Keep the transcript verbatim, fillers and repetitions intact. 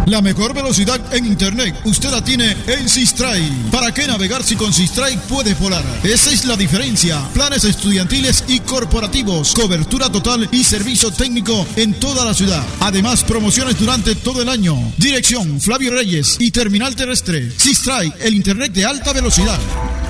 La mejor velocidad en internet usted la tiene en Sistray. ¿Para qué navegar si con Sistray puede volar? Esa es la diferencia. Planes estudiantiles y corporativos, cobertura total y servicio técnico en toda la ciudad. Además, promociones durante todo el año. Dirección Flavio Reyes y terminal terrestre. Sistray, el internet de alta velocidad.